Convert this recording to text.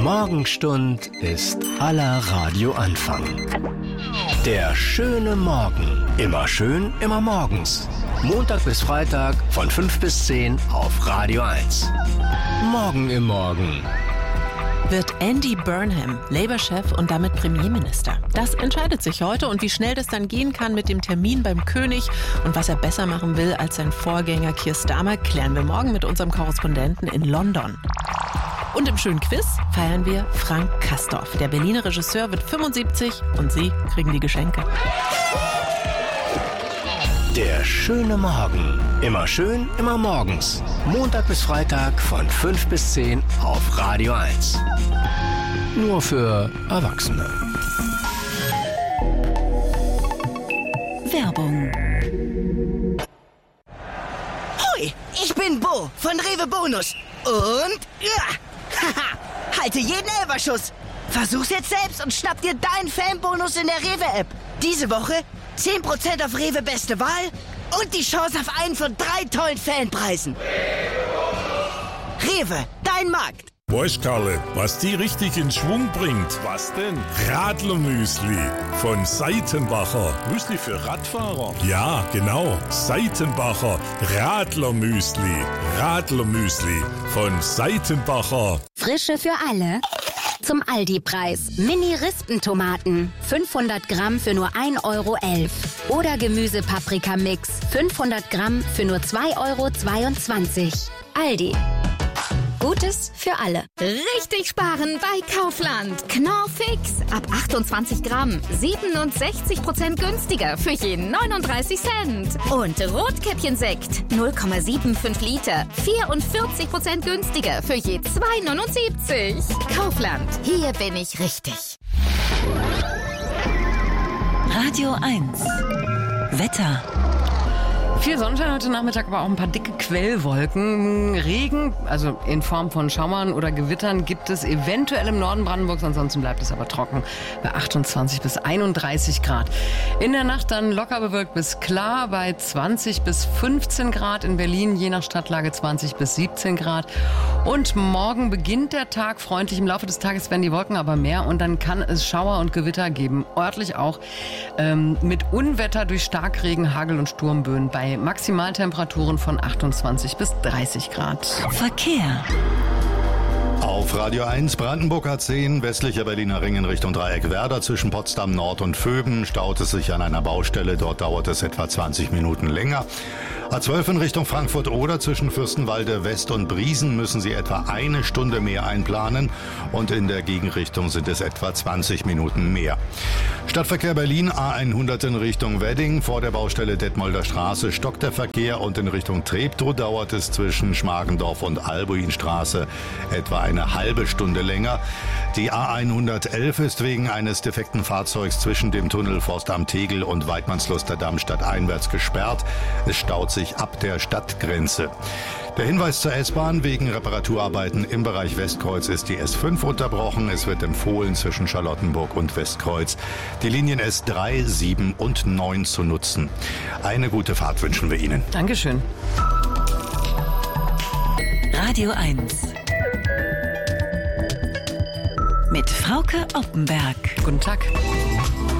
Morgenstund ist aller Radioanfang. Der schöne Morgen. Immer schön, immer morgens. Montag bis Freitag von 5 bis 10 auf Radio 1. Morgen im Morgen. Wird Andy Burnham Labour-Chef und damit Premierminister? Das entscheidet sich heute, und wie schnell das dann gehen kann mit dem Termin beim König und was er besser machen will als sein Vorgänger Keir Starmer, klären wir morgen mit unserem Korrespondenten in London. Und im schönen Quiz feiern wir Frank Castorf. Der Berliner Regisseur wird 75 und Sie kriegen die Geschenke. Der schöne Morgen. Immer schön, immer morgens. Montag bis Freitag von 5 bis 10 auf Radio 1. Nur für Erwachsene. Werbung. Hoi, ich bin Bo von Rewe Bonus. Und halte jeden Elferschuss. Versuch's jetzt selbst und schnapp dir deinen Fanbonus in der Rewe-App. Diese Woche 10% auf Rewe Beste Wahl und die Chance auf einen von 3 tollen Fanpreisen. Rewe, dein Markt. Weißt, Karle, was die richtig in Schwung bringt? Was denn? Radlermüsli von Seitenbacher. Müsli für Radfahrer? Ja, genau. Seitenbacher Radlermüsli. Radlermüsli von Seitenbacher. Frische für alle. Zum Aldi-Preis. Mini-Rispentomaten. 500 Gramm für nur 1,11 Euro. Oder Gemüse-Paprika-Mix. 500 Gramm für nur 2,22 Euro. Aldi. Gutes für alle. Richtig sparen bei Kaufland. Knorr Fix. Ab 28 Gramm. 67% günstiger für jeden 39 Cent. Und Rotkäppchensekt. 0,75 Liter. 44% günstiger für je 2,79. Kaufland. Hier bin ich richtig. Radio 1. Wetter. Viel Sonnenschein heute Nachmittag, aber auch ein paar dicke Quellwolken. Regen, also in Form von Schauern oder Gewittern, gibt es eventuell im Norden Brandenburgs. Ansonsten bleibt es aber trocken bei 28 bis 31 Grad. In der Nacht dann locker bewölkt bis klar bei 20 bis 15 Grad. In Berlin je nach Stadtlage 20 bis 17 Grad. Und morgen beginnt der Tag freundlich. Im Laufe des Tages werden die Wolken aber mehr und dann kann es Schauer und Gewitter geben. Örtlich auch mit Unwetter durch Starkregen, Hagel und Sturmböen bei Maximaltemperaturen von 28 bis 30 Grad. Verkehr. Auf Radio 1 Brandenburg A10, westlicher Berliner Ring in Richtung Dreieck Werder zwischen Potsdam Nord und Vöben staut es sich an einer Baustelle. Dort dauert es etwa 20 Minuten länger. A12 in Richtung Frankfurt-Oder zwischen Fürstenwalde West und Briesen müssen Sie etwa 1 Stunde mehr einplanen und in der Gegenrichtung sind es etwa 20 Minuten mehr. Stadtverkehr Berlin A100 in Richtung Wedding. Vor der Baustelle Detmolder Straße stockt der Verkehr und in Richtung Treptow dauert es zwischen Schmargendorf und Albuinstraße etwa eine halbe Stunde länger. Die A111 ist wegen eines defekten Fahrzeugs zwischen dem Tunnel Forst am Tegel und Weidmannslusterdamm stadteinwärts gesperrt. Es staut sich ab der Stadtgrenze. Der Hinweis zur S-Bahn: wegen Reparaturarbeiten im Bereich Westkreuz ist die S5 unterbrochen. Es wird empfohlen, zwischen Charlottenburg und Westkreuz die Linien S3, 7 und 9 zu nutzen. Eine gute Fahrt wünschen wir Ihnen. Dankeschön. Radio 1. Mit Frauke Oppenberg. Guten Tag.